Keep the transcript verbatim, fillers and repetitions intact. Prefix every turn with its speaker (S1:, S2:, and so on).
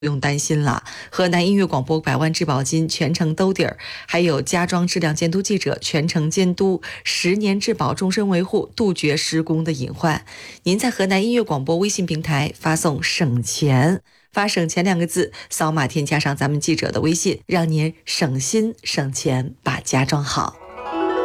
S1: 不用担心了。河南音乐广播百万质保金全程兜底儿，还有家装质量监督记者全程监督，十年质保终身维护，杜绝施工的隐患。您在河南音乐广播微信平台发送省钱，发省钱两个字，扫码添加上咱们记者的微信，让您省心省钱把家装好。